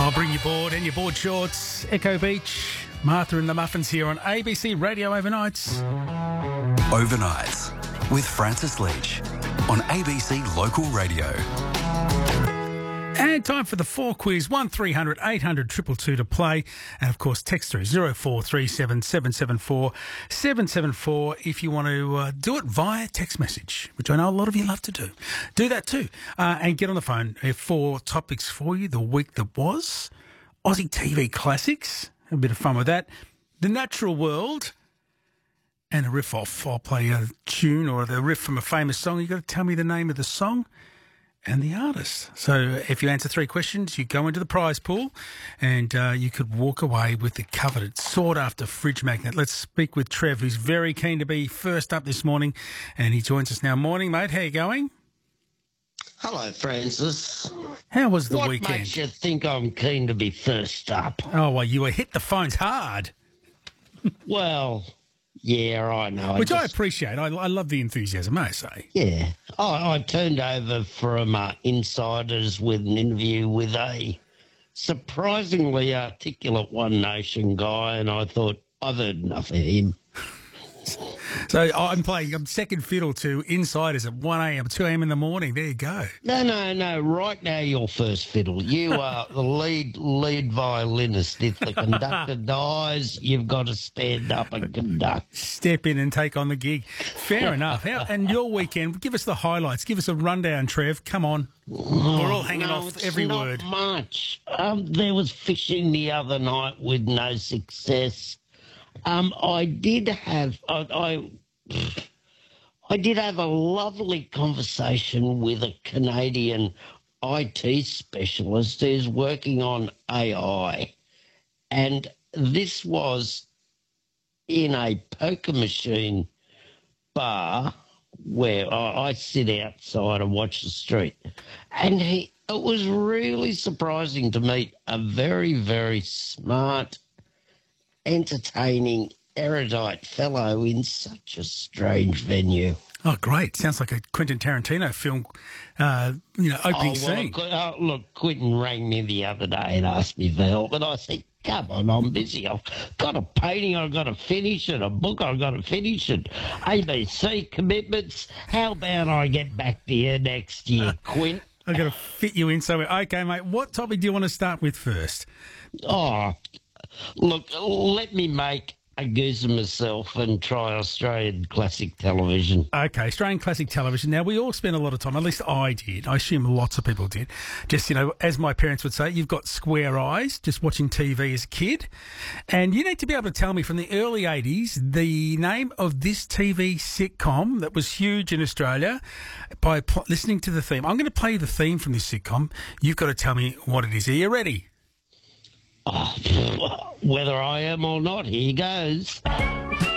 I'll bring you board and your board shorts. Echo Beach, Martha and the Muffins here on ABC Radio Overnights. Overnights with Francis Leach on ABC Local Radio. And time for the 4 quiz, 1300 800 222 to play. And of course, text through 0437 774 774 if you want to do it via text message, which I know a lot of you love to do. Do that too. And get on the phone. 4 topics for you. The week that was, Aussie TV classics, a bit of fun with that. The natural world, and a riff off. I'll play a tune or the riff from a famous song. You've got to tell me the name of the song and the artist. So if you answer 3 questions, you go into the prize pool and you could walk away with the coveted sought-after fridge magnet. Let's speak with Trev, who's very keen to be first up this morning, and he joins us now. Morning, mate. How you going? Hello, Francis. How was the what weekend? What makes you think I'm keen to be first up? Oh, well, you were hit the phones hard. Well, yeah, I know. Which I appreciate. I love the enthusiasm, may I say. Yeah. I turned over from Insiders with an interview with a surprisingly articulate One Nation guy, and I thought, I've heard enough of him. So I'm second fiddle to Insiders at 1 a.m, 2 a.m. in the morning. There you go. No. Right now you're first fiddle. You are the lead violinist. If the conductor dies, you've got to stand up and conduct. Step in and take on the gig. Fair enough. And your weekend, give us the highlights. Give us a rundown, Trev. Come on. We're all hanging off every word. Not much. There was fishing the other night with no success. I did have a lovely conversation with a Canadian IT specialist who's working on AI, and this was in a poker machine bar where I sit outside and watch the street, and it was really surprising to meet a very, very smart, entertaining, erudite fellow in such a strange venue. Oh, great. Sounds like a Quentin Tarantino film, opening scene. Look, Quentin rang me the other day and asked me for help, and I said, come on, I'm busy. I've got a painting I've got to finish and a book I've got to finish and ABC commitments. How about I get back to you next year, Quint? I've got to fit you in somewhere. Okay, mate, what topic do you want to start with first? Oh, look, let me make a goose of myself and try Australian classic television. Okay, Australian classic television. Now, we all spend a lot of time, at least I did. I assume lots of people did. Just, as my parents would say, you've got square eyes just watching TV as a kid. And you need to be able to tell me from the early 80s the name of this TV sitcom that was huge in Australia by listening to the theme. I'm going to play you the theme from this sitcom. You've got to tell me what it is. Are you ready? Oh, whether I am or not, here goes.